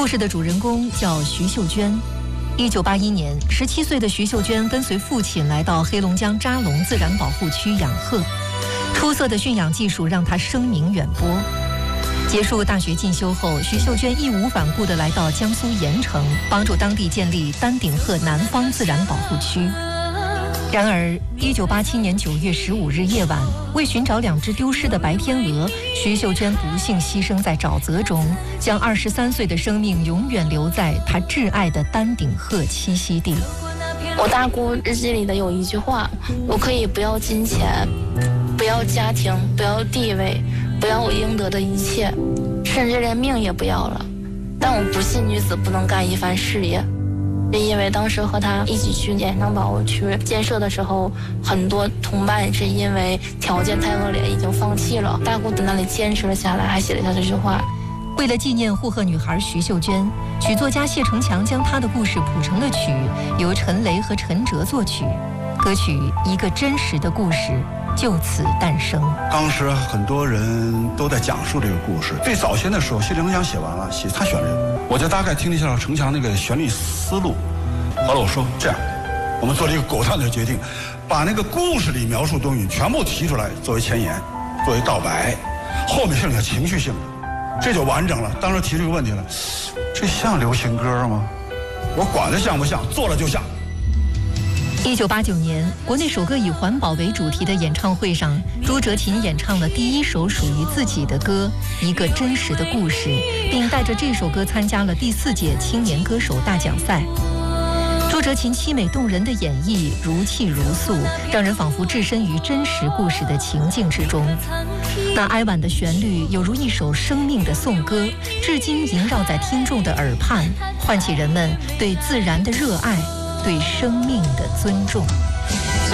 故事的主人公叫徐秀娟。1981年，17岁的徐秀娟跟随父亲来到黑龙江扎龙自然保护区养鹤，出色的驯养技术让她声名远播。结束大学进修后，徐秀娟义无反顾地来到江苏盐城，帮助当地建立丹顶鹤南方自然保护区。然而，1987年9月15日夜晚，为寻找2只丢失的白天鹅，徐秀娟不幸牺牲在沼泽中，将23岁的生命永远留在她挚爱的丹顶鹤栖息地。 我大姑日记里的有一句话：我可以不要金钱，不要家庭，不要地位，不要我应得的一切，甚至连命也不要了。但我不信女子不能干一番事业。因为当时和他一起去盐城保护区建设的时候，很多同伴是因为条件太恶劣已经放弃了，大姑在那里坚持了下来，还写了下这句话。 为了纪念护鹤女孩徐秀娟，曲作家谢成强将她的故事谱成了曲，由陈雷和陈哲作曲。歌曲《一个真实的故事》就此诞生。 当时很多人都在讲述这个故事。最早先的时候，谢成强写完了，写他旋律，我就大概听了一下成强那个旋律思路。后来我说这样，我们做了一个果断的决定，把那个故事里描述东西全部提出来作为前言，作为道白，后面剩下情绪性的，这就完整了。当时提出一个问题了，这像流行歌吗？我管它像不像，做了就像。 1989年，国内首个以环保为主题的演唱会上，朱哲琴演唱了第一首属于自己的歌《一个真实的故事》，并带着这首歌参加了第4届青年歌手大奖赛。朱哲琴凄美动人的演绎如泣如诉，让人仿佛置身于真实故事的情境之中。那哀婉的旋律有如一首生命的颂歌，至今萦绕在听众的耳畔，唤起人们对自然的热爱，对生命的尊重。